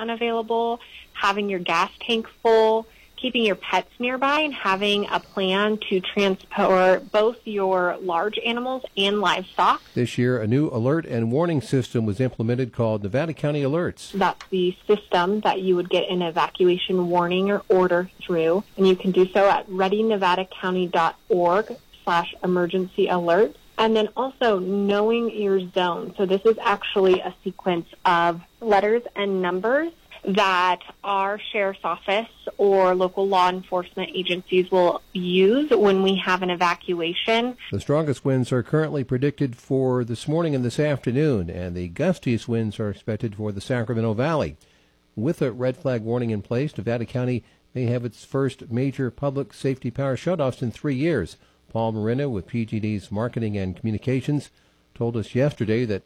unavailable, having your gas tank full, keeping your pets nearby, and having a plan to transport both your large animals and livestock. This year, a new alert and warning system was implemented called Nevada County Alerts. That's the system that you would get an evacuation warning or order through, and you can do so at readynevadacounty.org/emergency alerts. And then also knowing your zone. So this is actually a sequence of letters and numbers that our sheriff's office or local law enforcement agencies will use when we have an evacuation. The strongest winds are currently predicted for this morning and this afternoon, and the gustiest winds are expected for the Sacramento Valley. With a red flag warning in place, Nevada County may have its first major public safety power shutoffs in 3 years. Paul Marino with PG&E's Marketing and Communications told us yesterday that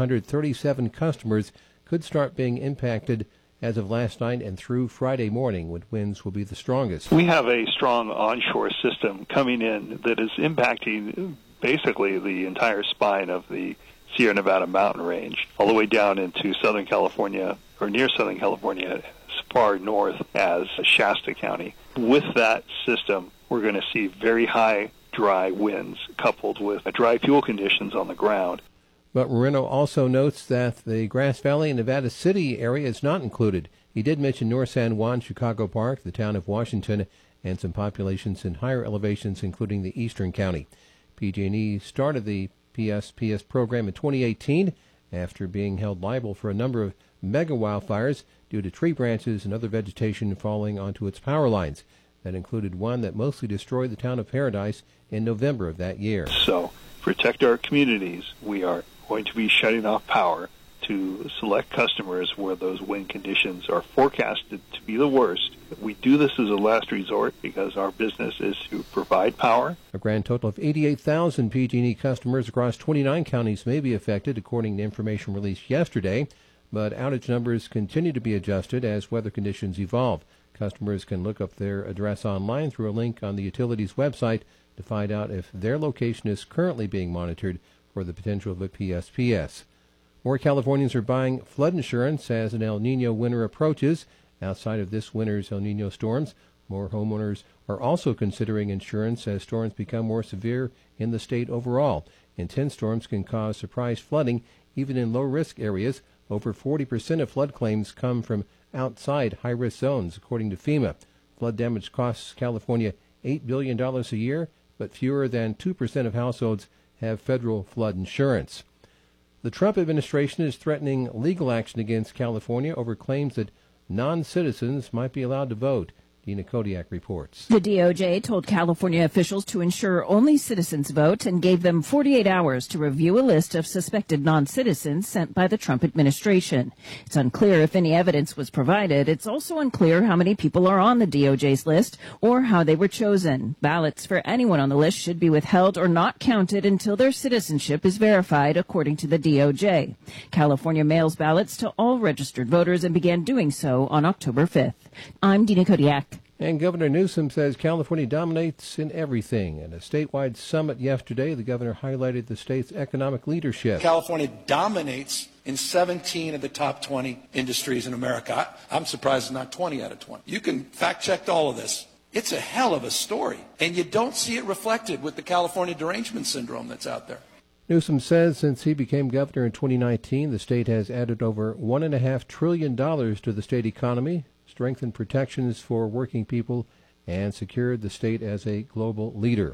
2,137 customers could start being impacted as of last night and through Friday morning, when winds will be the strongest. We have a strong onshore system coming in that is impacting basically the entire spine of the Sierra Nevada mountain range, all the way down into Southern California, or near Southern California, as far north as Shasta County. With that system, we're going to see very high dry winds coupled with dry fuel conditions on the ground. But Marino also notes that the Grass Valley and Nevada City area is not included. He did mention North San Juan, Chicago Park, the town of Washington, and some populations in higher elevations, including the eastern county. PG&E started the PSPS program in 2018 after being held liable for a number of mega wildfires due to tree branches and other vegetation falling onto its power lines. That included one that mostly destroyed the town of Paradise in November of that year. So, protect our communities. We are going to be shutting off power to select customers where those wind conditions are forecasted to be the worst. We do this as a last resort because our business is to provide power. A grand total of 88,000 PG&E customers across 29 counties may be affected, according to information released yesterday, but outage numbers continue to be adjusted as weather conditions evolve. Customers can look up their address online through a link on the utility's website to find out if their location is currently being monitored for the potential of a PSPS. More Californians are buying flood insurance as an El Nino winter approaches. Outside of this winter's El Nino storms, more homeowners are also considering insurance as storms become more severe in the state overall. Intense storms can cause surprise flooding even in low-risk areas. Over 40% of flood claims come from outside high-risk zones, according to FEMA. Flood damage costs California $8 billion a year, but fewer than 2% of households have federal flood insurance. The Trump administration is threatening legal action against California over claims that non-citizens might be allowed to vote. Dina Kodiak reports. The DOJ told California officials to ensure only citizens vote and gave them 48 hours to review a list of suspected non-citizens sent by the Trump administration. It's unclear if any evidence was provided. It's also unclear how many people are on the DOJ's list or how they were chosen. Ballots for anyone on the list should be withheld or not counted until their citizenship is verified, according to the DOJ. California mails ballots to all registered voters and began doing so on October 5th. I'm Dina Kodiak. And Governor Newsom says California dominates in everything. At a statewide summit yesterday, the governor highlighted the state's economic leadership. California dominates in 17 of the top 20 industries in America. I'm surprised it's not 20 out of 20. You can fact check all of this. It's a hell of a story. And you don't see it reflected with the California derangement syndrome that's out there. Newsom says since he became governor in 2019, the state has added over $1.5 trillion to the state economy, strengthened protections for working people, and secured the state as a global leader.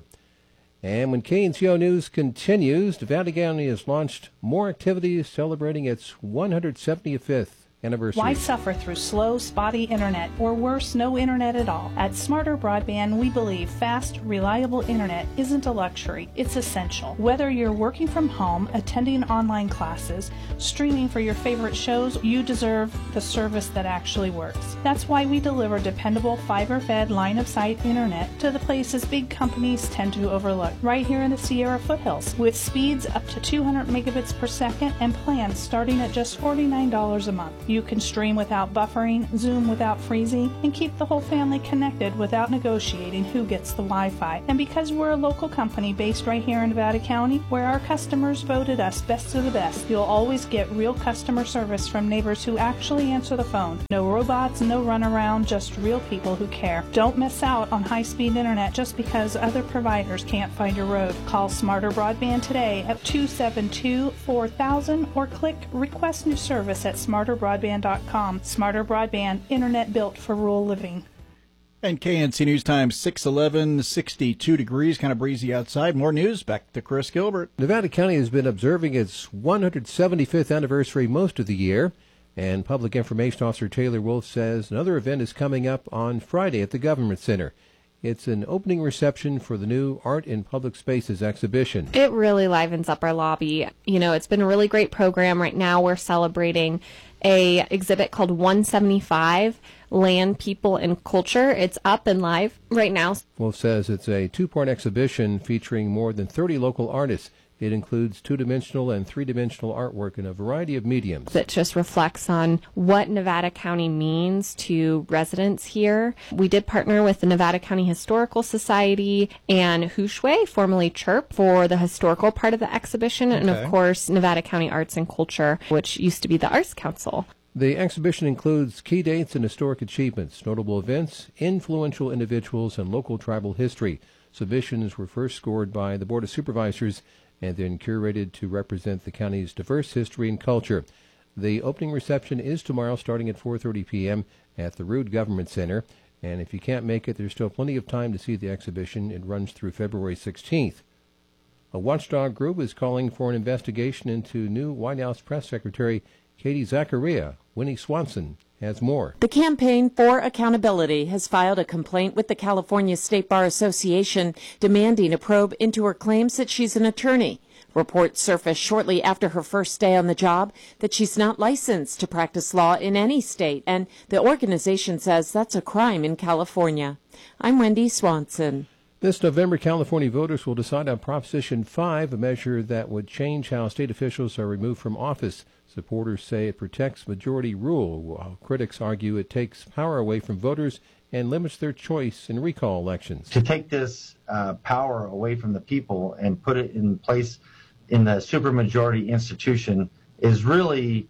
And when KNCO News continues, Nevada County has launched more activities celebrating its 175th anniversary. Why suffer through slow, spotty internet, or worse, no internet at all? At Smarter Broadband, we believe fast, reliable internet isn't a luxury, it's essential. Whether you're working from home, attending online classes, streaming for your favorite shows, you deserve the service that actually works. That's why we deliver dependable, fiber-fed, line-of-sight internet to the places big companies tend to overlook, right here in the Sierra foothills, with speeds up to 200 megabits per second and plans starting at just $49 a month. You can stream without buffering, Zoom without freezing, and keep the whole family connected without negotiating who gets the Wi-Fi. And because we're a local company based right here in Nevada County, where our customers voted us best of the best, you'll always get real customer service from neighbors who actually answer the phone. No robots, no runaround, just real people who care. Don't miss out on high-speed internet just because other providers can't find your road. Call Smarter Broadband today at 272-4000 or click Request New Service at smarterbroadband.com. Smarter Broadband, internet built for rural living. And KNC News Time, 6:11, 62 degrees, kind of breezy outside. More news, back to Chris Gilbert. Nevada County has been observing its 175th anniversary most of the year, and Public Information Officer Taylor Wolf says another event is coming up on Friday at the Government Center. It's an opening reception for the new Art in Public Spaces exhibition. It really livens up our lobby. You know, it's been a really great program. Right now we're celebrating a exhibit called 175, Land, People, and Culture. It's up and live right now. Wolf says it's a two-part exhibition featuring more than 30 local artists. It includes two-dimensional and three-dimensional artwork in a variety of mediums. It just reflects on what Nevada County means to residents here. We did partner with the Nevada County Historical Society and Hushway, formerly CHIRP, for the historical part of the exhibition, and of course Nevada County Arts and Culture, which used to be the Arts Council. The exhibition includes key dates and historic achievements, notable events, influential individuals, and local tribal history. Submissions were first scored by the Board of Supervisors and then curated to represent the county's diverse history and culture. The opening reception is tomorrow starting at 4:30 p.m. at the Rood Government Center, and if you can't make it, there's still plenty of time to see the exhibition. It runs through February 16th. A watchdog group is calling for an investigation into new White House Press Secretary Katie Zachariah. Winnie Swanson has more. The Campaign for Accountability has filed a complaint with the California State Bar Association demanding a probe into her claims that she's an attorney. Reports surfaced shortly after her first day on the job that she's not licensed to practice law in any state, and the organization says that's a crime in California. I'm Wendy Swanson. This November, California voters will decide on Proposition 5, a measure that would change how state officials are removed from office. Supporters say it protects majority rule, while critics argue it takes power away from voters and limits their choice in recall elections. To take this power away from the people and put it in place in the supermajority institution is really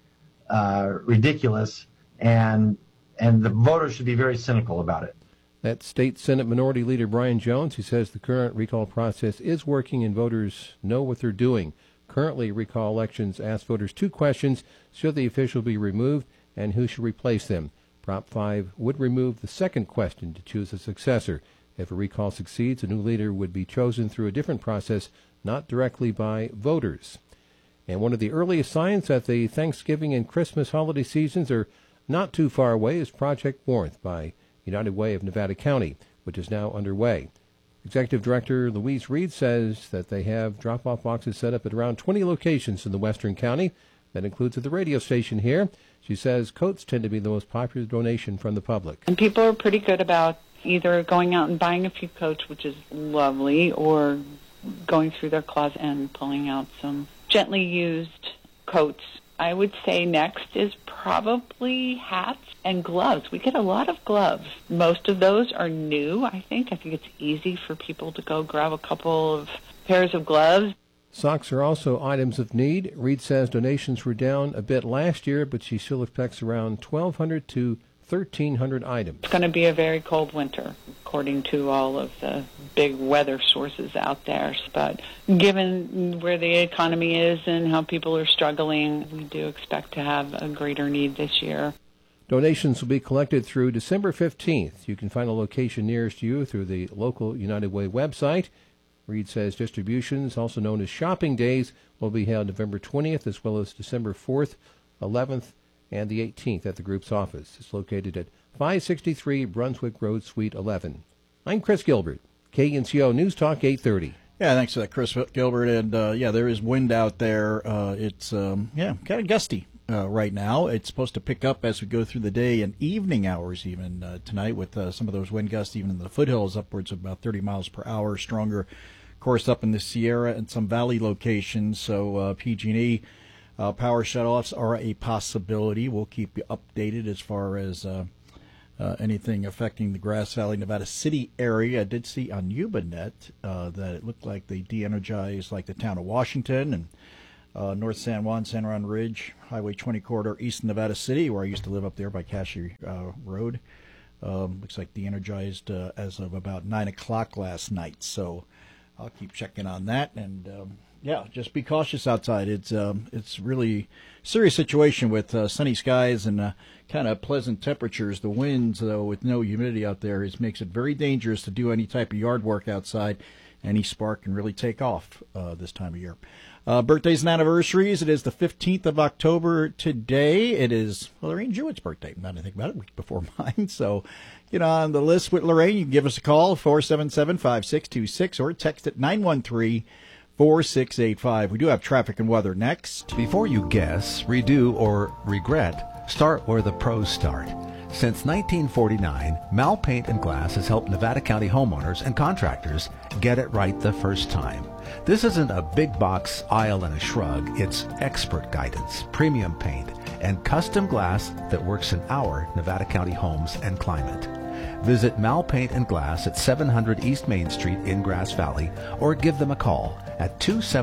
ridiculous, and the voters should be very cynical about it. That's State Senate Minority Leader Brian Jones, who says the current recall process is working and voters know what they're doing. Currently, recall elections ask voters two questions: should the official be removed and who should replace them? Prop 5 would remove the second question to choose a successor. If a recall succeeds, a new leader would be chosen through a different process, not directly by voters. And one of the earliest signs that the Thanksgiving and Christmas holiday seasons are not too far away is Project Warmth by United Way of Nevada County, which is now underway. Executive Director Louise Reed says that they have drop-off boxes set up at around 20 locations in the western county. That includes at the radio station here. She says coats tend to be the most popular donation from the public. And people are pretty good about either going out and buying a few coats, which is lovely, or going through their closet and pulling out some gently used coats. I would say next is probably hats and gloves. We get a lot of gloves. Most of those are new, I think. I think it's easy for people to go grab a couple of pairs of gloves. Socks are also items of need. Reed says donations were down a bit last year, but she still expects around 1,200 to 1,300 items. It's going to be a very cold winter, according to all of the big weather sources out there. But given where the economy is and how people are struggling, we do expect to have a greater need this year. Donations will be collected through December 15th. You can find a location nearest you through the local United Way website. Reed says distributions, also known as shopping days, will be held November 20th as well as December 4th, 11th, and the 18th at the group's office. It's located at 563 Brunswick Road, Suite 11. I'm Chris Gilbert, KNCO News Talk 830. Yeah, thanks for that, Chris Gilbert. And, there is wind out there. It's kind of gusty right now. It's supposed to pick up as we go through the day and evening hours even tonight with some of those wind gusts even in the foothills upwards of about 30 miles per hour. Stronger, of course, up in the Sierra and some valley locations. So PG&E Power shutoffs are a possibility. We'll keep you updated as far as anything affecting the Grass Valley, Nevada City area. I did see on Ubinet that it looked like they de-energized like the town of Washington and North San Juan, San Juan Ridge, Highway 20 corridor east of Nevada City, where I used to live up there by Cashy Road. Looks like de-energized as of about 9 o'clock last night. So I'll keep checking on that. And yeah, just be cautious outside. It's really serious situation with sunny skies and kind of pleasant temperatures. The winds, though, with no humidity out there, makes it very dangerous to do any type of yard work outside. Any spark can really take off this time of year. Birthdays and anniversaries. It is the 15th of October today. It is Lorraine Jewett's birthday. Now that I think about it, a week before mine. So, get on the list with Lorraine. You can give us a call, 477-5626, or text at 913-4685. We do have traffic and weather next. Before you guess, redo, or regret, start where the pros start. Since 1949, Mal Paint and Glass has helped Nevada County homeowners and contractors get it right the first time. This isn't a big box aisle and a shrug. It's expert guidance, premium paint, and custom glass that works in our Nevada County homes and climate. Visit Mal Paint and Glass at 700 East Main Street in Grass Valley, or give them a call at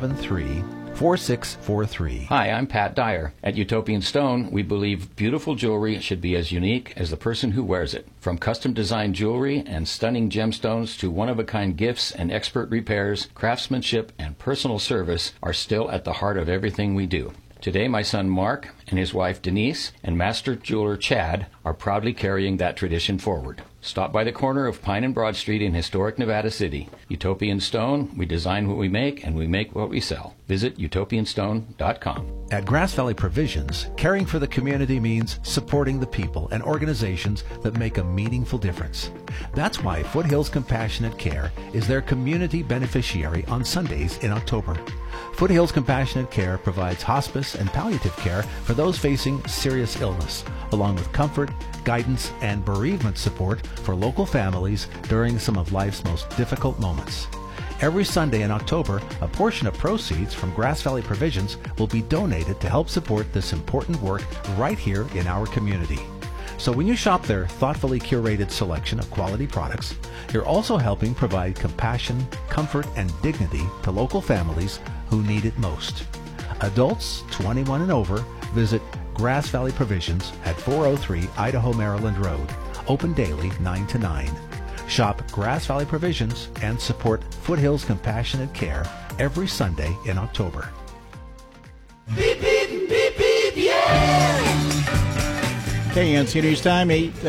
273-4643. Hi, I'm Pat Dyer. At Utopian Stone, we believe beautiful jewelry should be as unique as the person who wears it. From custom-designed jewelry and stunning gemstones to one-of-a-kind gifts and expert repairs, craftsmanship and personal service are still at the heart of everything we do. Today, my son Mark and his wife Denise and master jeweler Chad are proudly carrying that tradition forward. Stop by the corner of Pine and Broad Street in historic Nevada City. Utopian Stone, we design what we make and we make what we sell. Visit utopianstone.com. At Grass Valley Provisions, caring for the community means supporting the people and organizations that make a meaningful difference. That's why Foothills Compassionate Care is their community beneficiary on Sundays in October. Foothills Compassionate Care provides hospice and palliative care for those facing serious illness, along with comfort, guidance, and bereavement support for local families during some of life's most difficult moments. Every Sunday in October, a portion of proceeds from Grass Valley Provisions will be donated to help support this important work right here in our community. So when you shop their thoughtfully curated selection of quality products, you're also helping provide compassion, comfort, and dignity to local families who need it most. Adults 21 and over visit Grass Valley Provisions at 403 Idaho, Maryland Road. Open daily 9 to 9. Shop Grass Valley Provisions and support Foothills Compassionate Care every Sunday in October. Beep, beep, beep, beep, yeah! KNC News Time,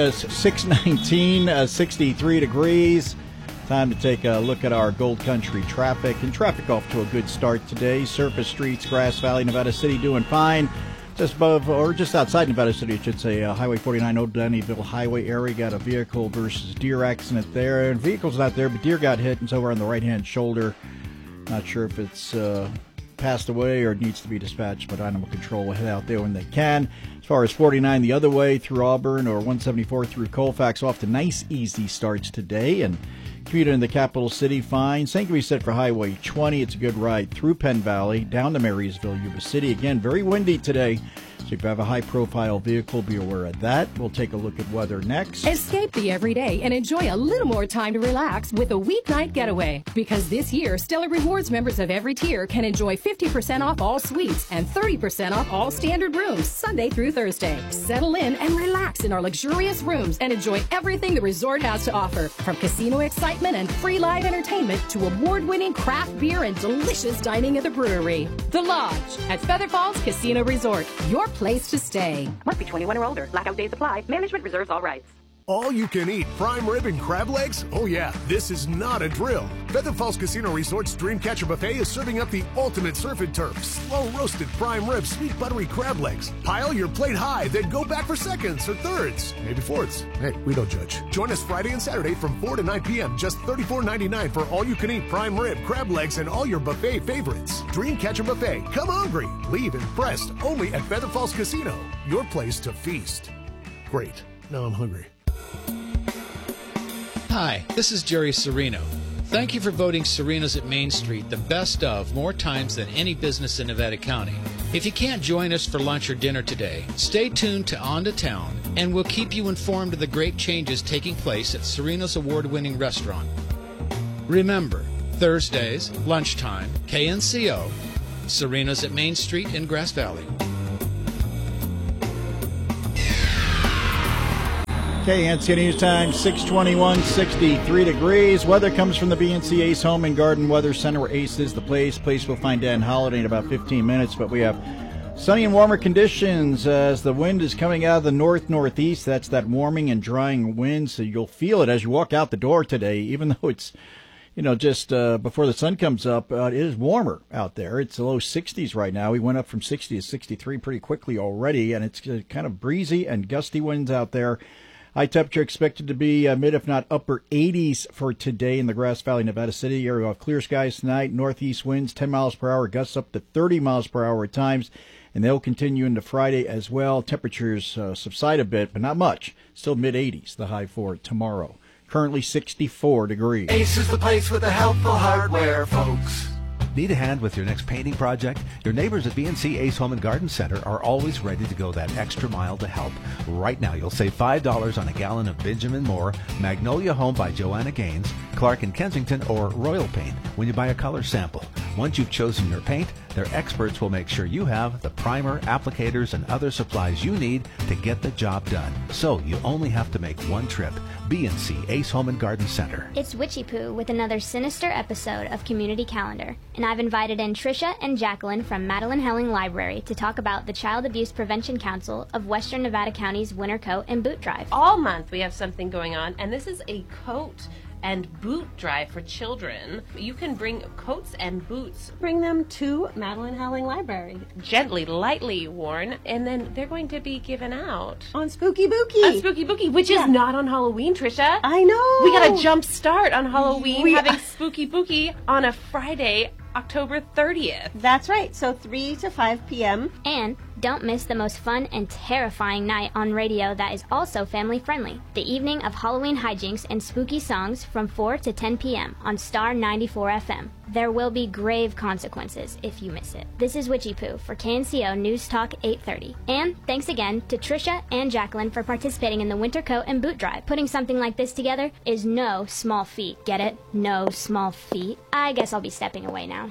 6:19, 63 degrees. Time to take a look at our Gold Country traffic. And traffic off to a good start today. Surface streets, Grass Valley, Nevada City doing fine. Just above, or just outside Nevada City, I should say, Highway 49, Old Dunnyville Highway area. Got a vehicle versus deer accident there. And vehicle's not there, but deer got hit, and it's over on the right-hand shoulder. Not sure if it's passed away or needs to be dispatched, but Animal Control will head out there when they can. As far as 49 the other way through Auburn, or 174 through Colfax, off to nice, easy starts today. And commuter in the capital city, fine. Same can be said for Highway 20. It's a good ride through Penn Valley, down to Marysville, Yuba City. Again, very windy today. So if you have a high-profile vehicle, be aware of that. We'll take a look at weather next. Escape the everyday and enjoy a little more time to relax with a weeknight getaway. Because this year, Stellar Rewards members of every tier can enjoy 50% off all suites and 30% off all standard rooms Sunday through Thursday. Settle in and relax in our luxurious rooms and enjoy everything the resort has to offer. From casino excitement and free live entertainment to award-winning craft beer and delicious dining at the brewery. The Lodge at Feather Falls Casino Resort. Your place to stay. Must be 21 or older. Blackout days apply. Management reserves all rights. All you can eat prime rib and crab legs? Oh yeah, this is not a drill. Feather Falls Casino Resort's Dreamcatcher Buffet is serving up the ultimate surf and turf. Slow roasted prime rib, sweet buttery crab legs. Pile your plate high, then go back for seconds or thirds, maybe fourths. Hey, we don't judge. Join us Friday and Saturday from 4 to 9 p.m. Just $34.99 for all you can eat prime rib, crab legs, and all your buffet favorites. Dreamcatcher Buffet. Come hungry. Leave impressed. Only at Feather Falls Casino. Your place to feast. Great. Now I'm hungry. Hi, this is Jerry Serino. Thank you for voting Serino's at Main Street the best of more times than any business in Nevada County. If you can't join us for lunch or dinner today, stay tuned to On to Town, and we'll keep you informed of the great changes taking place at Serena's award-winning restaurant. Remember, Thursdays, lunchtime, KNCO, Serena's at Main Street in Grass Valley. KNCO News Time, 6:21, 63 degrees. Weather comes from the BNC Ace Home and Garden Weather Center, where Ace is the place. Place will find Dan Holiday in about 15 minutes, but we have sunny and warmer conditions as the wind is coming out of the north-northeast. That's that warming and drying wind, so you'll feel it as you walk out the door today, even though it's just before the sun comes up. It is warmer out there. It's the low 60s right now. We went up from 60 to 63 pretty quickly already, and it's kind of breezy and gusty winds out there. High temperature expected to be mid, if not upper 80s for today in the Grass Valley, Nevada City area. We'll have clear skies tonight. Northeast winds 10 miles per hour, gusts up to 30 miles per hour at times, and they'll continue into Friday as well. Temperatures subside a bit, but not much. Still mid 80s, the high for tomorrow. Currently 64 degrees. Ace is the place with the helpful hardware, folks. Need a hand with your next painting project? Your neighbors at BNC Ace Home and Garden Center are always ready to go that extra mile to help. Right now, you'll save $5 on a gallon of Benjamin Moore, Magnolia Home by Joanna Gaines, Clark and Kensington, or Royal Paint when you buy a color sample. Once you've chosen your paint, their experts will make sure you have the primer, applicators, and other supplies you need to get the job done. So you only have to make one trip. BNC Ace Home and Garden Center. It's Witchy Poo with another sinister episode of Community Calendar, and I've invited in Tricia and Jacqueline from Madeline Helling Library to talk about the Child Abuse Prevention Council of Western Nevada County's Winter Coat and Boot Drive. All month we have something going on, and this is a coat and boot drive for children. You can bring coats and boots. Bring them to Madeline Helling Library. Gently, lightly worn, and then they're going to be given out. On Spooky Bookie. On Spooky Bookie, which is not on Halloween, Tricia. I know. We got a jump start on Halloween, having Spooky Bookie on a Friday, October 30th. That's right, so 3 to 5 p.m. And don't miss the most fun and terrifying night on radio that is also family friendly. The evening of Halloween hijinks and spooky songs from 4 to 10 p.m. on Star 94 FM. There will be grave consequences if you miss it. This is Witchy Poo for KNCO News Talk 830. And thanks again to Tricia and Jacqueline for participating in the Winter Coat and Boot Drive. Putting something like this together is no small feat. Get it? No small feat. I guess I'll be stepping away now.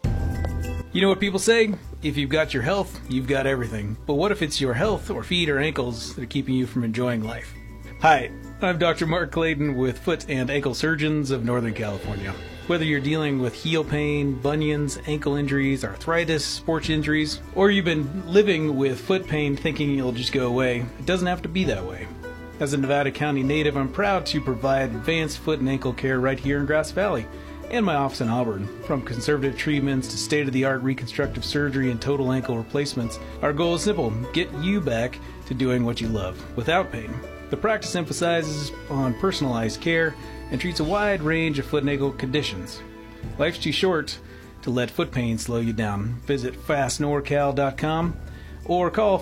You know what people say? If you've got your health, you've got everything. But what if it's your health or feet or ankles that are keeping you from enjoying life? Hi, I'm Dr. Mark Clayton with Foot and Ankle Surgeons of Northern California. Whether you're dealing with heel pain, bunions, ankle injuries, arthritis, sports injuries, or you've been living with foot pain thinking it'll just go away, it doesn't have to be that way. As a Nevada County native, I'm proud to provide advanced foot and ankle care right here in Grass Valley and my office in Auburn. From conservative treatments to state-of-the-art reconstructive surgery and total ankle replacements, our goal is simple: get you back to doing what you love without pain. The practice emphasizes on personalized care and treats a wide range of foot and ankle conditions. Life's too short to let foot pain slow you down. Visit fastnorcal.com or call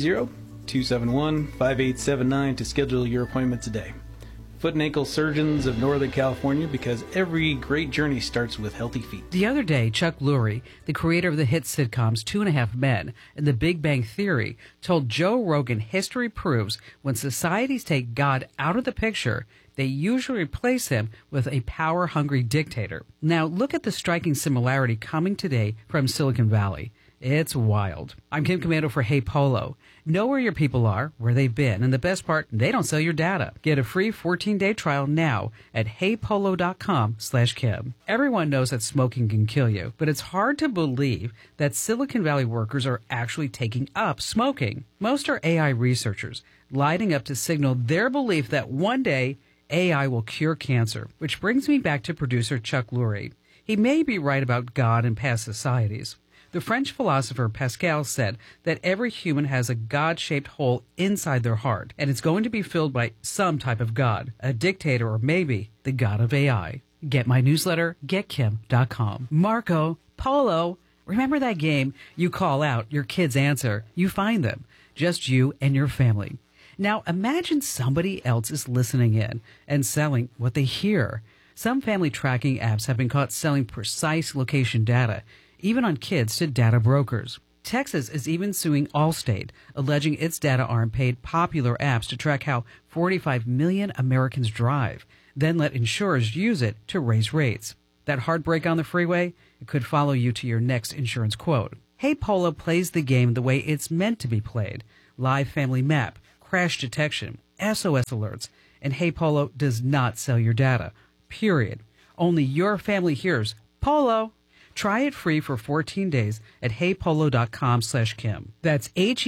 530-271-5879 to schedule your appointment today. Foot and Ankle Surgeons of Northern California, because every great journey starts with healthy feet. The other day, Chuck Lurie, the creator of the hit sitcoms 2.5 Men and The Big Bang Theory, told Joe Rogan history proves when societies take God out of the picture, they usually replace him with a power-hungry dictator. Now, look at the striking similarity coming today from Silicon Valley. It's wild. I'm Kim Commando for Hey Polo. Know where your people are, where they've been, and the best part, they don't sell your data. Get a free 14-day trial now at heypolo.com/Kim. Everyone knows that smoking can kill you, but it's hard to believe that Silicon Valley workers are actually taking up smoking. Most are AI researchers, lighting up to signal their belief that one day AI will cure cancer, which brings me back to producer Chuck Lurie. He may be right about God and past societies. The French philosopher Pascal said that every human has a God-shaped hole inside their heart, and it's going to be filled by some type of God, a dictator, or maybe the God of AI. Get my newsletter, getkim.com. Marco Polo. Remember that game? You call out, your kids answer, you find them. Just you and your family. Now imagine somebody else is listening in and selling what they hear. Some family tracking apps have been caught selling precise location data, even on kids, to data brokers. Texas is even suing Allstate, alleging its data arm paid popular apps to track how 45 million Americans drive, then let insurers use it to raise rates. That heartbreak on the freeway? It could follow you to your next insurance quote. Hey Polo plays the game the way it's meant to be played. Live family map, crash detection, SOS alerts, and Hey Polo does not sell your data. Period. Only your family hears Polo. Try it free for 14 days at heypolo.com/Kim. That's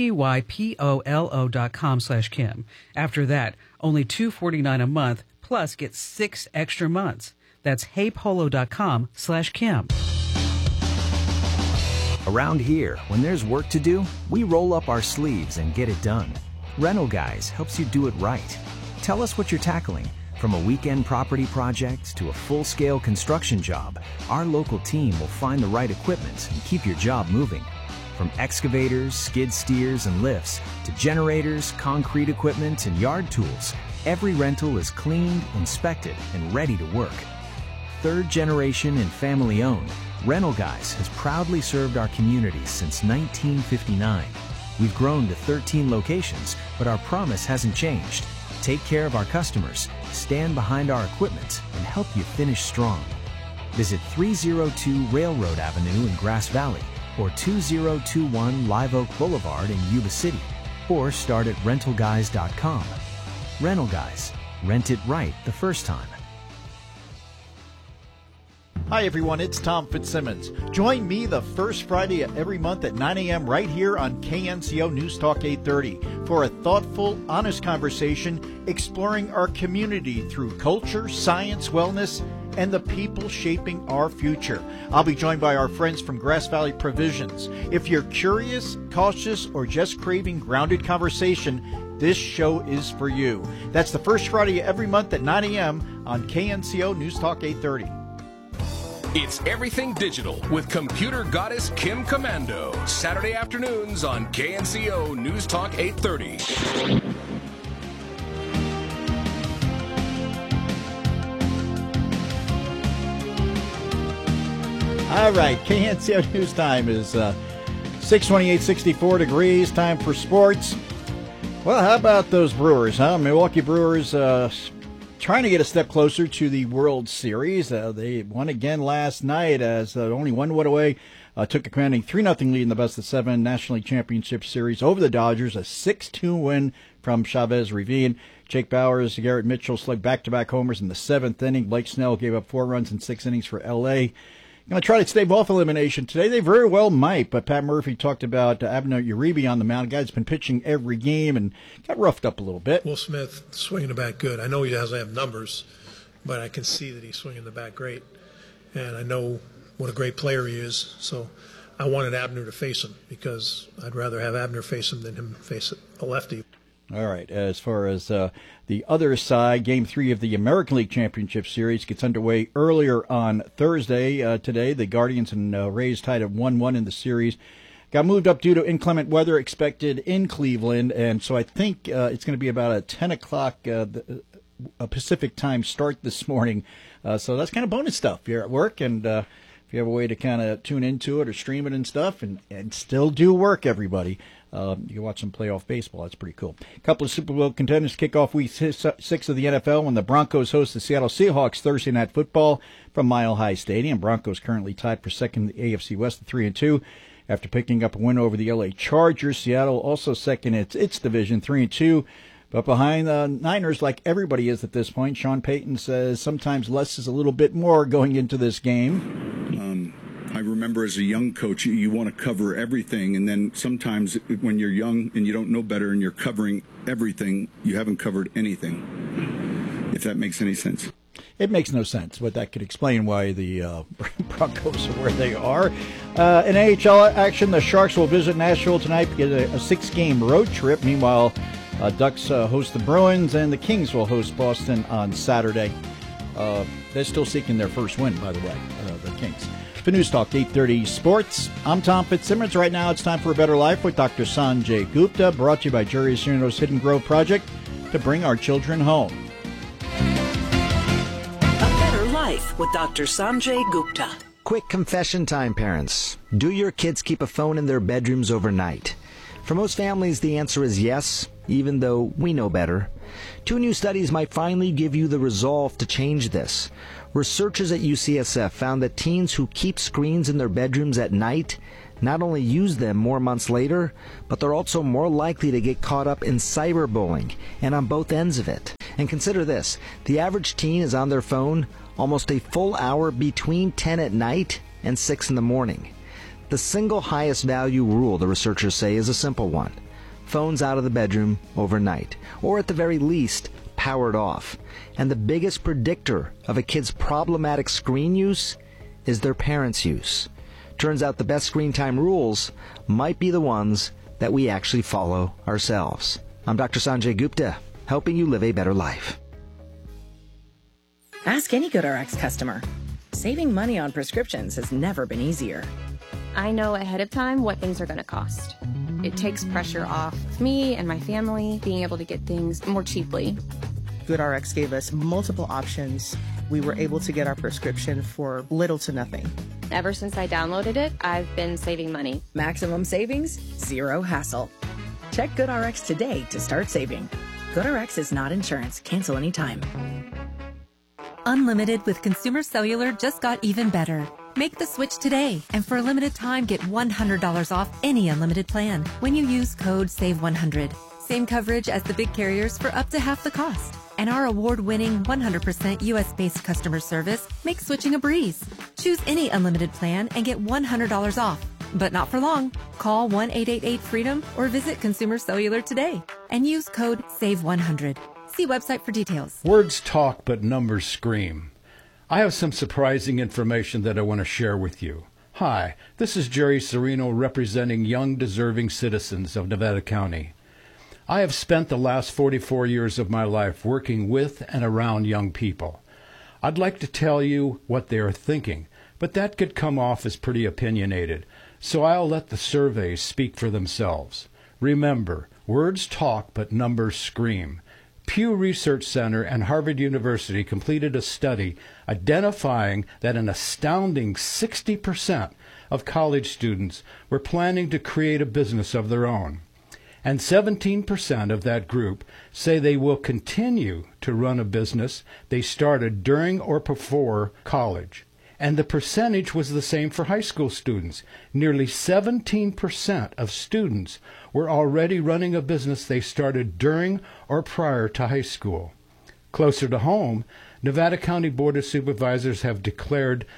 HEYPOLO.com/Kim. After that, only $249 a month, plus get 6 extra months. That's heypolo.com/Kim. Around here, when there's work to do, we roll up our sleeves and get it done. Rental Guys helps you do it right. Tell us what you're tackling. From a weekend property project to a full-scale construction job, our local team will find the right equipment and keep your job moving. From excavators, skid steers, and lifts to generators, concrete equipment, and yard tools, every rental is cleaned, inspected, and ready to work. Third generation and family owned, Rental Guys has proudly served our community since 1959. We've grown to 13 locations, but our promise hasn't changed. Take care of our customers, stand behind our equipment, and help you finish strong. Visit 302 Railroad Avenue in Grass Valley or 2021 Live Oak Boulevard in Yuba City, or start at rentalguys.com. Rental Guys. Rent it right the first time. Hi, everyone. It's Tom Fitzsimmons. Join me the first Friday of every month at 9 a.m. right here on KNCO News Talk 830 for a thoughtful, honest conversation exploring our community through culture, science, wellness, and the people shaping our future. I'll be joined by our friends from Grass Valley Provisions. If you're curious, cautious, or just craving grounded conversation, this show is for you. That's the first Friday of every month at 9 a.m. on KNCO News Talk 830. It's Everything Digital with computer goddess Kim Commando. Saturday afternoons on KNCO News Talk 830. All right, KNCO News Time is 6:28, 64 degrees. Time for sports. Well, how about those Brewers, huh? Milwaukee Brewers trying to get a step closer to the World Series. They won again last night as only one win away. Took a commanding 3-0 lead in the best-of-7 National League Championship Series over the Dodgers. A 6-2 win from Chavez Ravine. Jake Bauers, Garrett Mitchell slugged back-to-back homers in the 7th inning. Blake Snell gave up 4 runs in 6 innings for L.A. Going to try to stave off elimination today. They very well might, but Pat Murphy talked about Abner Uribe on the mound. Guy's been pitching every game and got roughed up a little bit. Will Smith swinging the bat good. I know he doesn't have numbers, but I can see that he's swinging the bat great. And I know what a great player he is, so I wanted Abner to face him because I'd rather have Abner face him than him face a lefty. All right, as far as the other side, Game 3 of the American League Championship Series gets underway earlier on Thursday. Today, the Guardians and Rays tied at 1-1 in the series. Got moved up due to inclement weather expected in Cleveland, and so I think it's going to be about a 10 o'clock Pacific time start this morning. So that's kind of bonus stuff if you're at work, and if you have a way to kind of tune into it or stream it and stuff and still do work, everybody. You can watch some playoff baseball. That's pretty cool. A couple of Super Bowl contenders kick off Week 6 of the NFL when the Broncos host the Seattle Seahawks Thursday Night Football from Mile High Stadium. Broncos currently tied for second in the AFC West at 3-2 after picking up a win over the LA Chargers. Seattle also second in its division, 3-2. But behind the Niners, like everybody is at this point, Sean Payton says sometimes less is a little bit more going into this game. I remember as a young coach, you want to cover everything, and then sometimes when you're young and you don't know better and you're covering everything, you haven't covered anything, if that makes any sense. It makes no sense, but that could explain why the Broncos are where they are. In AHL action, the Sharks will visit Nashville tonight to get a 6-game road trip. Meanwhile, Ducks host the Bruins, and the Kings will host Boston on Saturday. They're still seeking their first win, by the way, the Kings. For News Talk 830 Sports, I'm Tom Fitzsimmons. Right now, it's time for A Better Life with Dr. Sanjay Gupta, brought to you by Jerry Cerno's Hidden Grove Project to bring our children home. A Better Life with Dr. Sanjay Gupta. Quick confession time, parents. Do your kids keep a phone in their bedrooms overnight? For most families, the answer is yes, even though we know better. 2 new studies might finally give you the resolve to change this. Researchers at UCSF found that teens who keep screens in their bedrooms at night not only use them more months later, but they're also more likely to get caught up in cyberbullying, and on both ends of it. And consider this, the average teen is on their phone almost a full hour between 10 at night and 6 in the morning. The single highest value rule, the researchers say, is a simple one. Phones out of the bedroom overnight, or at the very least, powered off. And the biggest predictor of a kid's problematic screen use is their parents' use. Turns out the best screen time rules might be the ones that we actually follow ourselves. I'm Dr. Sanjay Gupta, helping you live a better life. Ask any GoodRx customer. Saving money on prescriptions has never been easier. I know ahead of time what things are going to cost. It takes pressure off me and my family being able to get things more cheaply. GoodRx gave us multiple options. We were able to get our prescription for little to nothing. Ever since I downloaded it, I've been saving money. Maximum savings, zero hassle. Check GoodRx today to start saving. GoodRx is not insurance. Cancel anytime. Unlimited with Consumer Cellular just got even better. Make the switch today, and for a limited time, get $100 off any unlimited plan when you use code SAVE100. Same coverage as the big carriers for up to half the cost. And our award-winning 100% U.S.-based customer service makes switching a breeze. Choose any unlimited plan and get $100 off. But not for long. Call 1-888-FREEDOM or visit Consumer Cellular today and use code SAVE100. See website for details. Words talk, but numbers scream. I have some surprising information that I want to share with you. Hi, this is Jerry Serino representing young, deserving citizens of Nevada County. I have spent the last 44 years of my life working with and around young people. I'd like to tell you what they are thinking, but that could come off as pretty opinionated, so I'll let the surveys speak for themselves. Remember, words talk, but numbers scream. Pew Research Center and Harvard University completed a study identifying that an astounding 60% of college students were planning to create a business of their own. And 17% of that group say they will continue to run a business they started during or before college. And the percentage was the same for high school students. Nearly 17% of students were already running a business they started during or prior to high school. Closer to home, Nevada County Board of Supervisors have declared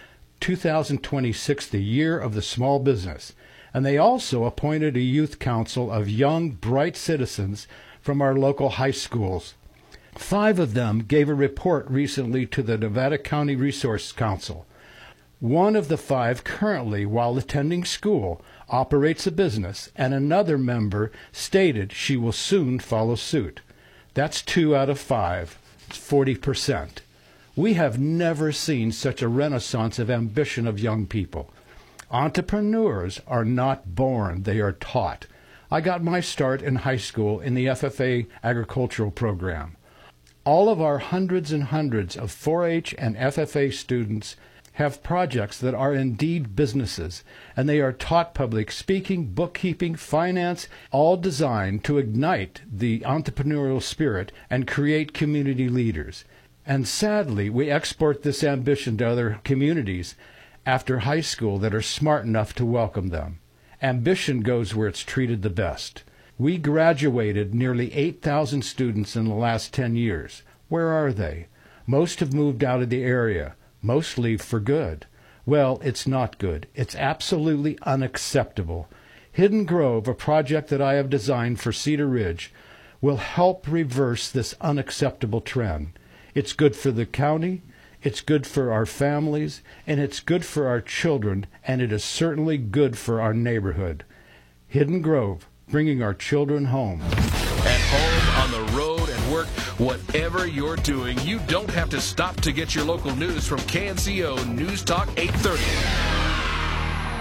2026 the year of the small business. And they also appointed a youth council of young, bright citizens from our local high schools. 5 of them gave a report recently to the Nevada County Resource Council. One of the 5 currently, while attending school, operates a business, and another member stated she will soon follow suit. That's 2 out of 5. It's 40%. We have never seen such a renaissance of ambition of young people. Entrepreneurs are not born, they are taught. I got my start in high school in the FFA agricultural program. All of our hundreds and hundreds of 4-H and FFA students have projects that are indeed businesses, and they are taught public speaking, bookkeeping, finance, all designed to ignite the entrepreneurial spirit and create community leaders. And sadly, we export this ambition to other communities after high school that are smart enough to welcome them. Ambition goes where it's treated the best. We graduated nearly 8,000 students in the last 10 years. Where are they? Most have moved out of the area. Most leave for good. Well, it's not good. It's absolutely unacceptable. Hidden Grove, a project that I have designed for Cedar Ridge, will help reverse this unacceptable trend. It's good for the county, it's good for our families, and it's good for our children, and it is certainly good for our neighborhood. Hidden Grove, bringing our children home. At home, on the road, at work, whatever you're doing, you don't have to stop to get your local news from KNCO News Talk 830.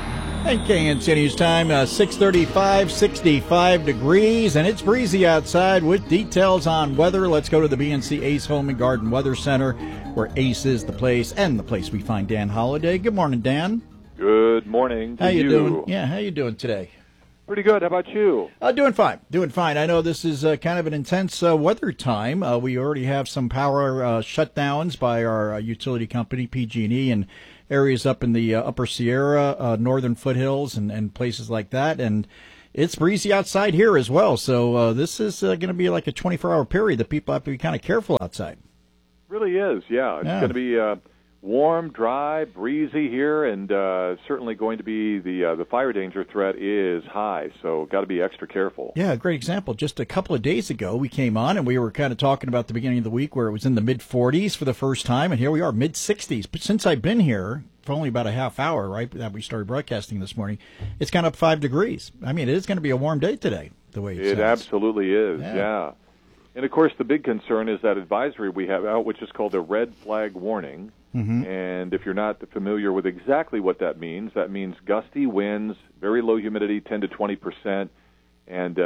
And KNC News time, 6:35, 65 degrees, and it's breezy outside. With details on weather, let's go to the BNC Ace Home and Garden Weather Center, where Ace is the place, and the place we find Dan Holliday. Good morning, Dan. Good morning to How you doing? Yeah, how you doing today? Pretty good. How about you? Doing fine. Doing fine. I know this is kind of an intense weather time. We already have some power shutdowns by our utility company, PG&E, and areas up in the Upper Sierra, northern foothills, and places like that. And it's breezy outside here as well. So this is going to be like a 24-hour period that people have to be kind of careful outside. Really is, yeah. It's going to be warm, dry, breezy here, and certainly going to be the fire danger threat is high, so got to be extra careful. Yeah, a great example. Just a couple of days ago, we came on and we were kind of talking about the beginning of the week where it was in the mid-40s for the first time, and here we are, mid-60s. But since I've been here for only about a half hour, right, that we started broadcasting this morning, it's gone up 5 degrees. I mean, it is going to be a warm day today, the way it sounds. Absolutely is, yeah. And, of course, the big concern is that advisory we have out, which is called a red flag warning. Mm-hmm. And if you're not familiar with exactly what that means gusty winds, very low humidity, 10 to 20%, and,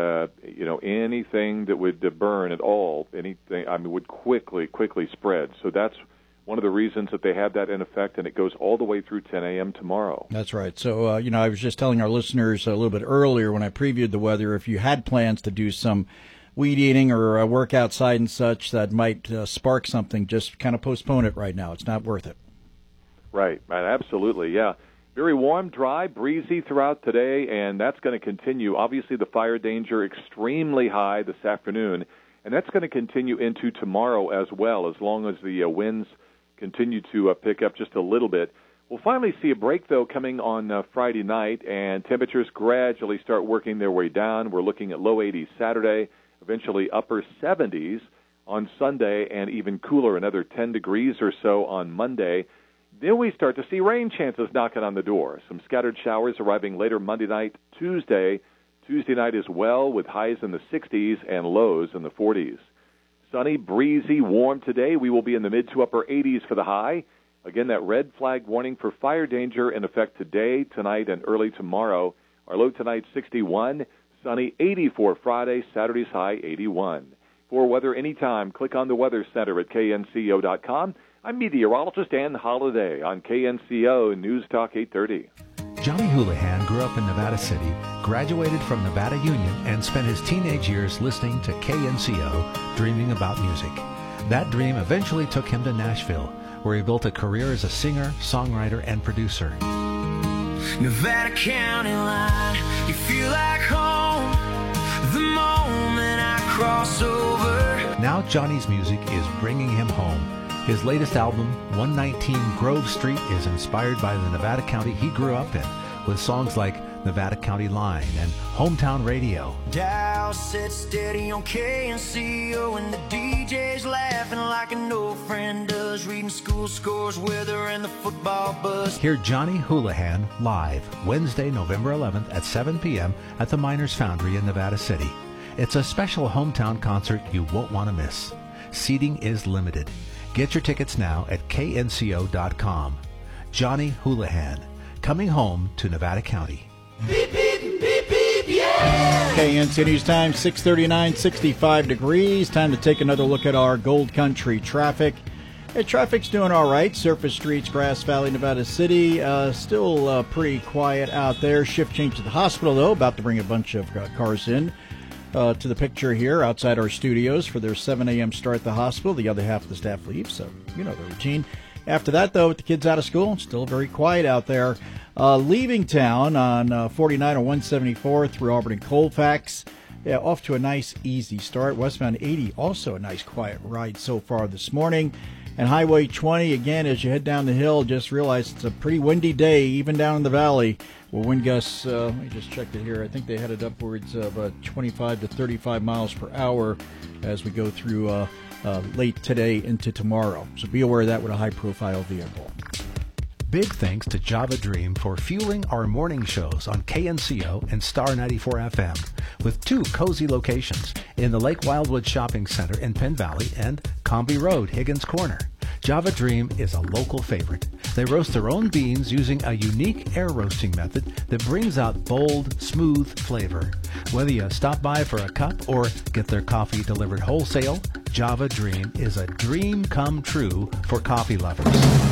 anything that would burn at all, would quickly spread. So that's one of the reasons that they have that in effect, and it goes all the way through 10 a.m. tomorrow. That's right. So, I was just telling our listeners a little bit earlier when I previewed the weather, if you had plans to do some weed eating or work outside and such that might spark something, just kind of postpone it right now. It's not worth it. Right, absolutely, yeah. Very warm, dry, breezy throughout today, and that's going to continue. Obviously, the fire danger extremely high this afternoon, and that's going to continue into tomorrow as well, as long as the winds continue to pick up just a little bit. We'll finally see a break, though, coming on Friday night, and temperatures gradually start working their way down. We're looking at low 80s Saturday, eventually upper 70s on Sunday, and even cooler, another 10 degrees or so on Monday. Then we start to see rain chances knocking on the door. Some scattered showers arriving later Monday night, Tuesday night as well, with highs in the 60s and lows in the 40s. Sunny, breezy, warm today. We will be in the mid to upper 80s for the high. Again, that red flag warning for fire danger in effect today, tonight, and early tomorrow. Our low tonight, 61. Sunny, 84 Friday, Saturday's high, 81. For weather anytime, click on the Weather Center at knco.com. I'm meteorologist Ann Holliday on KNCO News Talk 830. Johnny Houlihan grew up in Nevada City, graduated from Nevada Union, and spent his teenage years listening to KNCO, dreaming about music. That dream eventually took him to Nashville, where he built a career as a singer, songwriter, and producer. Nevada County line, you feel like home the moment I cross over. Now Johnny's music is bringing him home. His latest album, 119 Grove Street, is inspired by the Nevada County he grew up in, with songs like Nevada County Line and Hometown Radio. Dial set steady on KNCO and the DJ's laughing like an old friend does, reading school scores, weather, and the football buzz. Hear Johnny Houlihan live Wednesday, November 11th at 7 p.m. at the Miners Foundry in Nevada City. It's a special hometown concert you won't want to miss. Seating is limited. Get your tickets now at knco.com. Johnny Houlihan, coming home to Nevada County. Beep, beep, beep, beep, yeah! KNC News time, 6:39, 65 degrees. Time to take another look at our Gold Country traffic. Hey, traffic's doing all right. Surface streets, Grass Valley, Nevada City, still pretty quiet out there. Shift change to the hospital, though, about to bring a bunch of cars in to the picture here outside our studios for their 7 a.m. start at the hospital. The other half of the staff leaves, so you know the routine. After that, though, with the kids out of school, still very quiet out there. Leaving town on 49 or 174 through Auburn and Colfax. Yeah, off to a nice, easy start. Westbound 80, also a nice, quiet ride so far this morning. And Highway 20, again, as you head down the hill, just realize it's a pretty windy day, even down in the valley. Well, wind gusts, let me just check it here. I think they headed upwards of 25 to 35 miles per hour as we go through late today into tomorrow. So be aware of that with a high-profile vehicle. Big thanks to Java Dream for fueling our morning shows on KNCO and Star 94 FM, with 2 cozy locations in the Lake Wildwood Shopping Center in Penn Valley and Comby Road, Higgins Corner. Java Dream is a local favorite. They roast their own beans using a unique air roasting method that brings out bold, smooth flavor. Whether you stop by for a cup or get their coffee delivered wholesale, Java Dream is a dream come true for coffee lovers.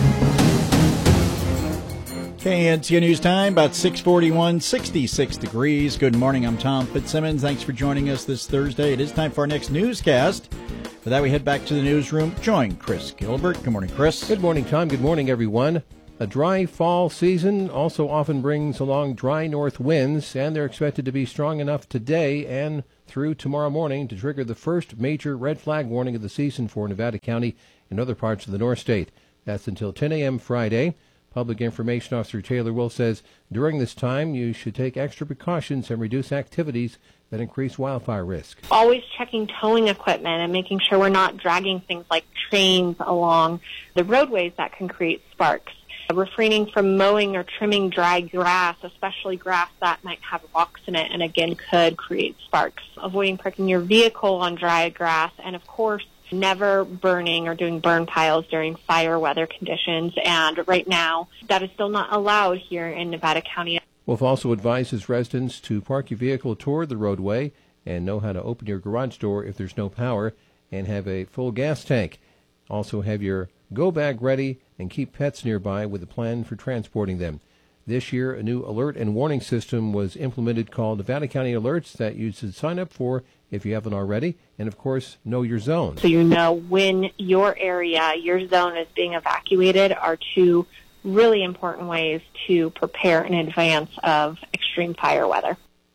KNCO News Time, about 6:41, 66 degrees. Good morning, I'm Tom Fitzsimmons. Thanks for joining us this Thursday. It is time for our next newscast. For that, we head back to the newsroom. Join Chris Gilbert. Good morning, Chris. Good morning, Tom. Good morning, everyone. A dry fall season also often brings along dry north winds, and they're expected to be strong enough today and through tomorrow morning to trigger the first major red flag warning of the season for Nevada County and other parts of the North State. That's until 10 a.m. Friday. Public Information Officer Taylor Will says during this time you should take extra precautions and reduce activities that increase wildfire risk. Always checking towing equipment and making sure we're not dragging things like trains along the roadways that can create sparks. Refraining from mowing or trimming dry grass, especially grass that might have rocks in it and again could create sparks. Avoiding parking your vehicle on dry grass, and of course never burning or doing burn piles during fire weather conditions. And right now, that is still not allowed here in Nevada County. Wolf also advises residents to park your vehicle toward the roadway and know how to open your garage door if there's no power, and have a full gas tank. Also have your go bag ready and keep pets nearby with a plan for transporting them. This year, a new alert and warning system was implemented called Nevada County Alerts that you should sign up for if you haven't already, and of course, know your zone. So you know when your area, your zone is being evacuated are two really important ways to prepare in advance of extreme fire weather.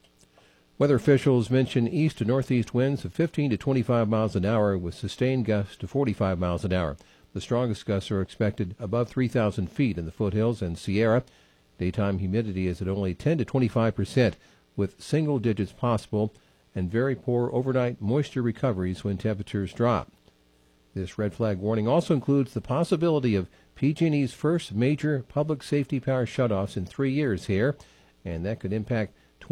Weather officials mention east to northeast winds of 15 to 25 miles an hour with sustained gusts to 45 miles an hour. The strongest gusts are expected above 3,000 feet in the foothills and Sierra. Daytime humidity is at only 10 to 25% with single digits possible, and very poor overnight moisture recoveries when temperatures drop. This red flag warning also includes the possibility of PG&E's first major public safety power shutoffs in 3 years here, and that could impact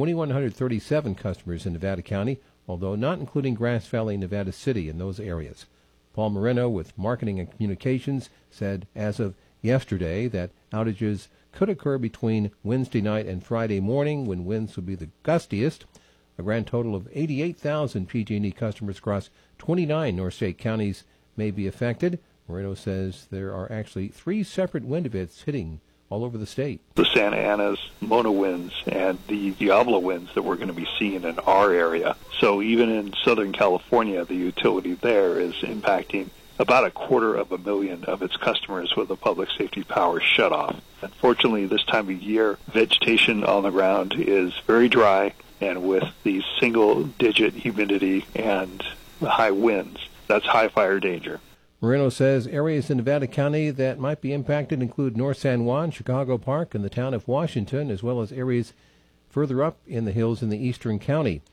2,137 customers in Nevada County, although not including Grass Valley, Nevada City in those areas. Paul Moreno with Marketing and Communications said as of yesterday that outages could occur between Wednesday night and Friday morning when winds will be the gustiest. A grand total of 88,000 PG&E customers across 29 North State counties may be affected. Moreno says there are actually 3 separate wind events hitting all over the state. The Santa Ana's Mona winds and the Diablo winds that we're going to be seeing in our area. So even in Southern California, the utility there is impacting about 250,000 of its customers with a public safety power shutoff. Unfortunately, this time of year, vegetation on the ground is very dry, and with the single-digit humidity and the high winds, that's high fire danger. Moreno says areas in Nevada County that might be impacted include North San Juan, Chicago Park, and the town of Washington, as well as areas further up in the hills in the eastern county.